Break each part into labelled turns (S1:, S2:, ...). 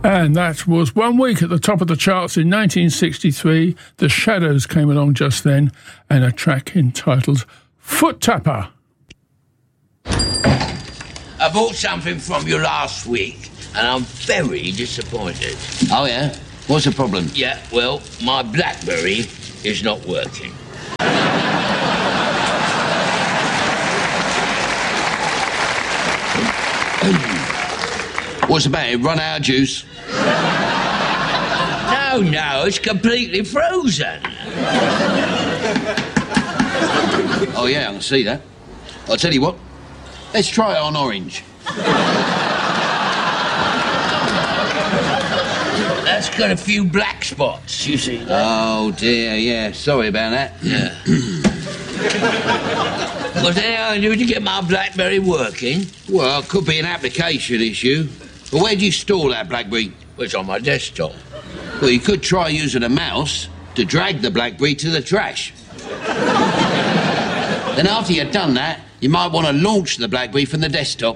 S1: And that was 1 week at the top of the charts in 1963. The Shadows came along just then, and a track entitled Foot Tapper.
S2: I bought something from you last week, and I'm very disappointed.
S3: Oh, yeah? What's the problem?
S2: Yeah, well, my BlackBerry is not working.
S3: What's the matter? Run out of juice?
S2: No, it's completely frozen.
S3: Oh, yeah, I can see that. I'll tell you what. Let's try it on orange.
S2: That's got a few black spots, you see that?
S3: Oh, dear, yeah. Sorry about that.
S2: Yeah. Was there anything I can do to get my BlackBerry working?
S3: Well, it could be an application issue. But where do you store that BlackBerry?
S2: Well, it's on my desktop.
S3: Well, you could try using a mouse to drag the BlackBerry to the trash. Then after you've done that, you might want to launch the BlackBerry from the desktop.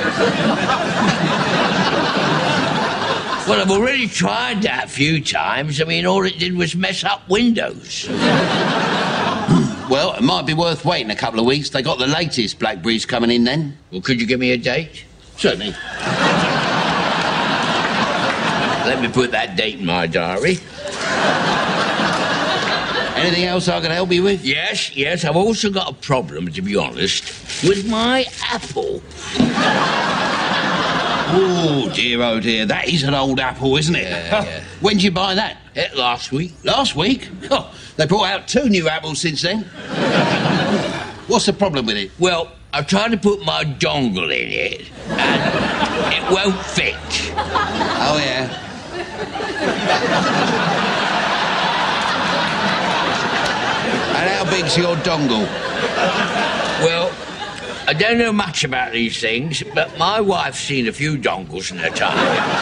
S2: Well, I've already tried that a few times. I mean, all it did was mess up Windows.
S3: Well, it might be worth waiting a couple of weeks. They got the latest BlackBerries coming in then.
S2: Well, could you give me a date?
S3: Certainly.
S2: Let me put that date in my diary.
S3: Anything else I can help you with?
S2: Yes. I've also got a problem, to be honest, with my Apple.
S3: Oh, dear. That is an old Apple, isn't it?
S2: Yeah.
S3: When did you buy that?
S2: Last week.
S3: Last week? Oh, they brought out 2 new Apples since then. What's the problem with it?
S2: Well, I tried to put my dongle in it, and it won't fit.
S3: Oh, yeah. And how big's your dongle?
S2: Well, I don't know much about these things, but my wife's seen a few dongles in her time.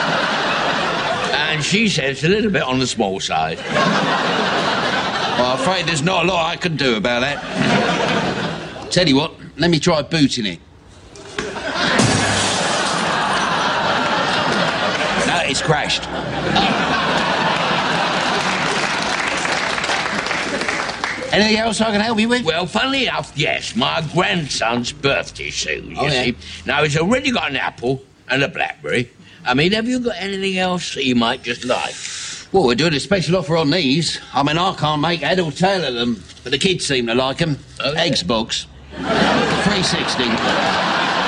S2: And she says it's a little bit on the small side.
S3: Well, I'm afraid there's not a lot I can do about that. Tell you what, let me try booting it. No, it's crashed. Anything else I can help you with?
S2: Well, funnily enough, yes, my grandson's birthday soon, you see. Now, he's already got an Apple and a BlackBerry. I mean, have you got anything else that you might just like?
S3: Well, we're doing a special offer on these. I mean, I can't make head or tail of them, but the kids seem to like them.
S2: Oh, yeah.
S3: Xbox. 360.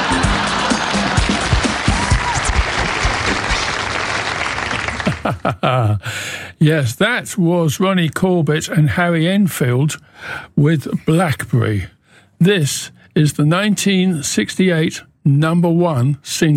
S1: Yes, that was Ronnie Corbett and Harry Enfield with BlackBerry. This is the 1968 #1 single.